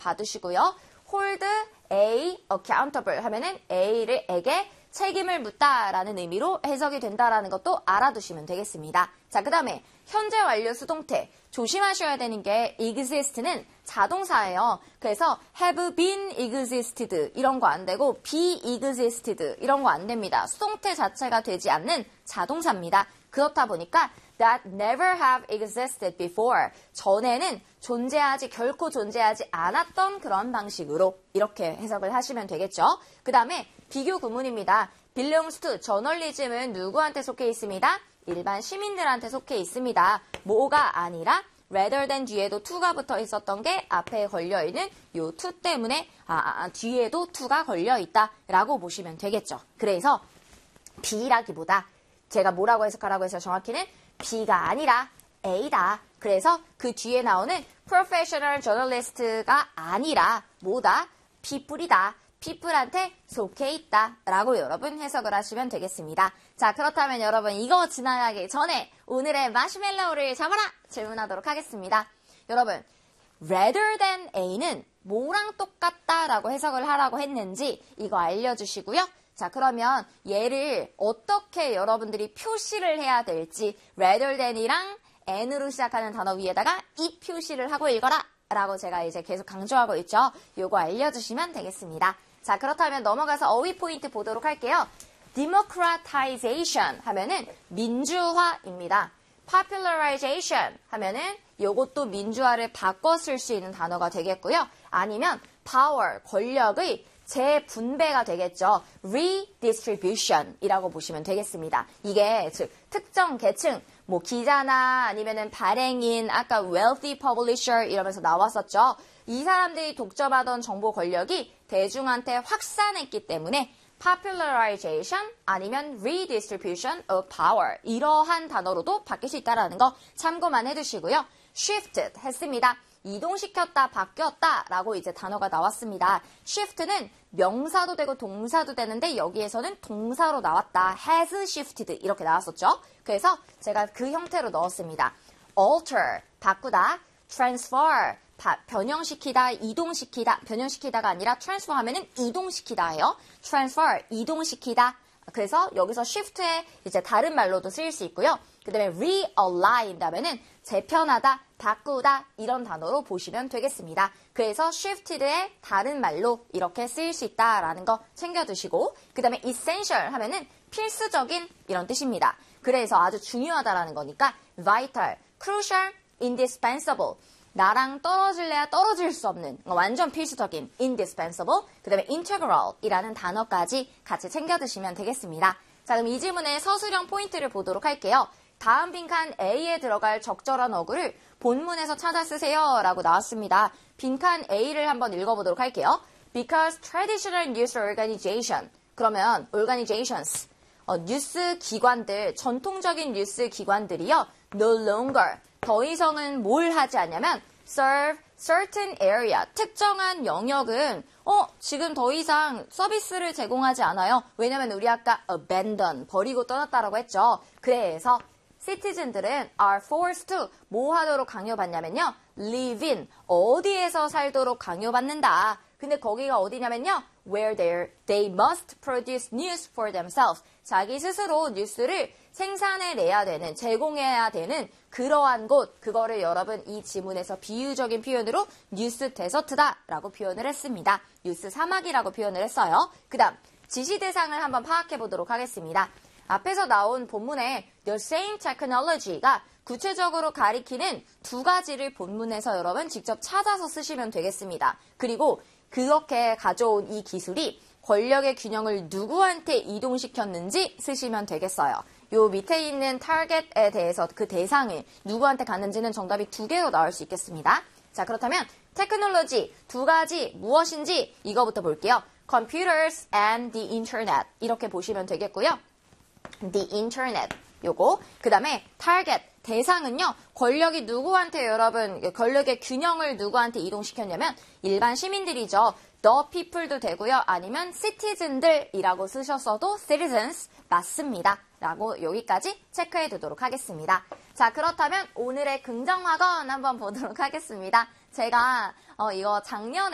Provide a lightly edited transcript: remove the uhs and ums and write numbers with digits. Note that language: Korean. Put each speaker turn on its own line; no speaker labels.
받으시고요. hold A accountable 하면은 A에게 책임을 묻다라는 의미로 해석이 된다라는 것도 알아두시면 되겠습니다. 자, 그 다음에 현재 완료 수동태. 조심하셔야 되는 게 exist는 자동사예요. 그래서 have been existed 이런 거 안 되고 be existed 이런 거 안 됩니다. 수동태 자체가 되지 않는 자동사입니다. 그렇다 보니까 that never have existed before. 전에는 결코 존재하지 않았던 그런 방식으로 이렇게 해석을 하시면 되겠죠. 그 다음에 비교 구문입니다. belongs to, 저널리즘은 누구한테 속해 있습니다? 일반 시민들한테 속해 있습니다. 뭐가 아니라 rather than 뒤에도 to가 붙어 있었던 게 앞에 걸려있는 요 to 때문에 뒤에도 to가 걸려있다라고 보시면 되겠죠. 그래서 B라기보다 제가 뭐라고 해석하라고 해서 정확히는 B가 아니라 A다. 그래서 그 뒤에 나오는 professional journalist가 아니라 뭐다? people이다. people한테 속해 있다 라고 여러분 해석을 하시면 되겠습니다. 자, 그렇다면 여러분 이거 지나가기 전에 오늘의 마시멜로우를 잡아라! 질문하도록 하겠습니다. 여러분 rather than A는 뭐랑 똑같다 라고 해석을 하라고 했는지 이거 알려주시고요. 자, 그러면 얘를 어떻게 여러분들이 표시를 해야 될지 rather than이랑 n으로 시작하는 단어 위에다가 이 표시를 하고 읽어라 라고 제가 이제 계속 강조하고 있죠. 요거 알려주시면 되겠습니다. 자, 그렇다면 넘어가서 어휘 포인트 보도록 할게요. democratization 하면은 민주화입니다. popularization 하면은 요것도 민주화를 바꿔 쓸 수 있는 단어가 되겠고요. 아니면 power, 권력의 재분배가 되겠죠. redistribution 이라고 보시면 되겠습니다. 이게 즉 특정 계층, 뭐 기자나 아니면은 발행인, 아까 wealthy publisher 이러면서 나왔었죠. 이 사람들이 독점하던 정보 권력이 대중한테 확산했기 때문에 popularization 아니면 redistribution of power 이러한 단어로도 바뀔 수 있다는 거 참고만 해두시고요. shifted 했습니다. 이동시켰다, 바뀌었다 라고 이제 단어가 나왔습니다. shift는 명사도 되고 동사도 되는데 여기에서는 동사로 나왔다. has shifted 이렇게 나왔었죠. 그래서 제가 그 형태로 넣었습니다. alter, 바꾸다, transfer, 변형시키다, 이동시키다, 변형시키다가 아니라 transfer 하면은 이동시키다예요. transfer, 이동시키다. 그래서 여기서 shift에 이제 다른 말로도 쓰일 수 있고요. 그 다음에 realign 하면은 재편하다, 바꾸다 이런 단어로 보시면 되겠습니다. 그래서 shifted의 다른 말로 이렇게 쓰일 수 있다라는 거 챙겨두시고 그 다음에 essential 하면은 필수적인 이런 뜻입니다. 그래서 아주 중요하다라는 거니까 vital, crucial, indispensable 나랑 떨어질래야 떨어질 수 없는 완전 필수적인 indispensable 그 다음에 integral이라는 단어까지 같이 챙겨두시면 되겠습니다. 자, 그럼 이 질문의 서술형 포인트를 보도록 할게요. 다음 빈칸 A에 들어갈 적절한 어구를 본문에서 찾아 쓰세요 라고 나왔습니다. 빈칸 A를 한번 읽어보도록 할게요. Because traditional news organization 그러면 organizations 뉴스 기관들 전통적인 뉴스 기관들이요 no longer 더 이상은 뭘 하지 않냐면 serve certain area 특정한 영역은 지금 더 이상 서비스를 제공하지 않아요. 왜냐면 우리 아까 abandon 버리고 떠났다라고 했죠. 그래서 citizen들은 are forced to 뭐 하도록 강요받냐면요. live in 어디에서 살도록 강요받는다. 근데 거기가 어디냐면요. where they must produce news for themselves. 자기 스스로 뉴스를 생산해내야 되는, 제공해야 되는 그러한 곳, 그거를 여러분 이 지문에서 비유적인 표현으로 뉴스 데서트다라고 표현을 했습니다. 뉴스 사막이라고 표현을 했어요. 그 다음 지시 대상을 한번 파악해 보도록 하겠습니다. 앞에서 나온 본문에 the same technology가 구체적으로 가리키는 두 가지를 본문에서 여러분 직접 찾아서 쓰시면 되겠습니다. 그리고 그렇게 가져온 이 기술이 권력의 균형을 누구한테 이동시켰는지 쓰시면 되겠어요. 요 밑에 있는 타겟에 대해서 그 대상을 누구한테 갔는지는 정답이 두 개로 나올 수 있겠습니다. 자, 그렇다면 테크놀로지 두 가지 무엇인지 이거부터 볼게요. Computers and the Internet 이렇게 보시면 되겠고요. The Internet 요거 그 다음에 타겟 대상은요. 권력이 누구한테 여러분 권력의 균형을 누구한테 이동시켰냐면 일반 시민들이죠. The people도 되고요. 아니면 citizen들이라고 쓰셨어도 citizens 맞습니다. 라고 여기까지 체크해 두도록 하겠습니다. 자, 그렇다면 오늘의 긍정학원 한번 보도록 하겠습니다. 제가 이거 작년에